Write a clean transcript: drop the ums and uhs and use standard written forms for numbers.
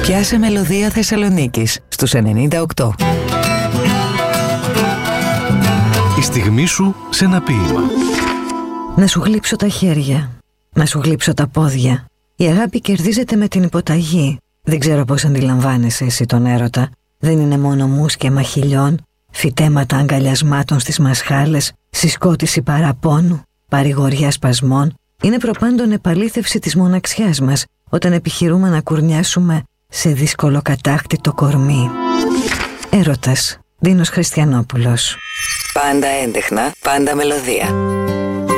Πιάσε μελωδία Θεσσαλονίκης στους 98. Η στιγμή σου σε ένα ποίημα. Να σου γλύψω τα χέρια, να σου γλύψω τα πόδια. Η αγάπη κερδίζεται με την υποταγή. Δεν ξέρω πώς αντιλαμβάνεσαι εσύ τον έρωτα. Δεν είναι μόνο μουσκεμα χιλιών, φυτέματα αγκαλιασμάτων στις μασχάλες, συσκότηση παραπόνου, παρηγοριά σπασμών. Είναι προπάντων επαλήθευση της μοναξιάς μας όταν επιχειρούμε να κουρνιάσουμε σε δύσκολο κατάκτητο κορμί. Έρωτας, Δίνος Χριστιανόπουλος. Πάντα έντεχνα, πάντα μελωδία.